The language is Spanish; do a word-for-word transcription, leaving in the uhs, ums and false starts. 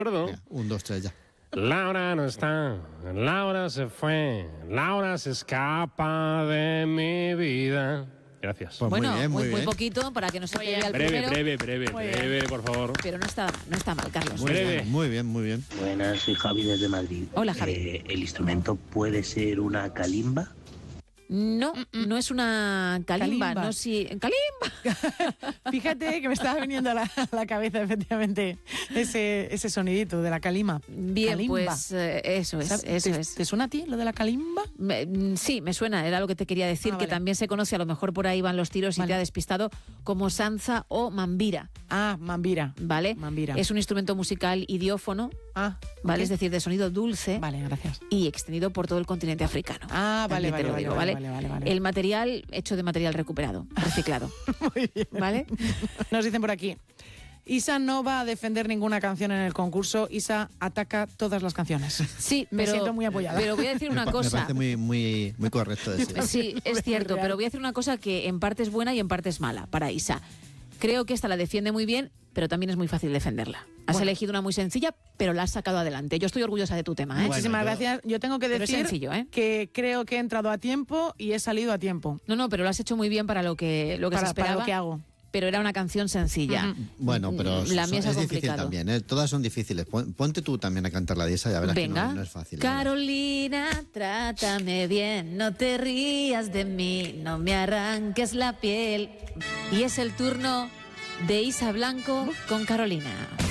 Perdón. Un, dos, tres, ya. Laura no está, Laura se fue, Laura se escapa de mi vida. Gracias. Pues bueno, muy bien, muy, muy, bien. muy poquito para que no se Muy quede bien. al Breve, primero. breve, breve, Muy breve, bien. por favor. Pero no está, no está mal, Carlos. Muy Breve. bien, muy bien, muy bien. Buenas, soy Javi desde Madrid. Hola, Javi. Eh, ¿El instrumento puede ser una calimba? No, no es una calimba, Calimba. no si calimba. Fíjate que me estaba viniendo a la, a la cabeza, efectivamente, ese, ese sonidito de la calima. Bien, Calimba. pues eh, eso es, ¿Sabes? eso ¿Te, es. ¿Te suena a ti lo de la calimba? Me- mm, sí, me suena, era lo que te quería decir, Ah, que vale. también se conoce, a lo mejor por ahí van los tiros y Vale. te ha despistado, como sanza o mambira, Ah, mambira. ¿vale? Mambira. Es un instrumento musical idiófono, Ah, ¿vale? ok. Es decir, de sonido dulce Vale, gracias. y extendido por todo el continente africano. Ah, vale, También te vale, lo vale, digo, vale, ¿vale? vale, vale, vale. El material hecho de material recuperado, reciclado, Muy bien. ¿vale? Nos dicen por aquí. Isa no va a defender ninguna canción en el concurso. Isa ataca todas las canciones. Sí, Me pero, siento muy apoyada. pero voy a decir Me una pa- Me cosa. parece muy, muy, muy correcto decir. Sí, es Muy cierto, real. pero voy a decir una cosa que en parte es buena y en parte es mala para Isa. Creo que esta la defiende muy bien, pero también es muy fácil defenderla. Has Bueno. elegido una muy sencilla, pero la has sacado adelante. Yo estoy orgullosa de tu tema, ¿eh? Bueno, Muchísimas yo- gracias. Yo tengo que Pero es decir sencillo, ¿eh? que creo que he entrado a tiempo y he salido a tiempo. No, no, pero lo has hecho muy bien para lo que, lo que se Para, esperaba. para lo que hago. Pero era una canción sencilla. Bueno, pero La son- mía es es difícil complicado. también, ¿eh? Todas son difíciles. Pon- Ponte tú también a cantar la de esa, ya verás Venga. que no, no es fácil. ¿eh? Carolina, trátame bien, no te rías de mí, no me arranques la piel. Y es el turno de Isa Blanco con Carolina.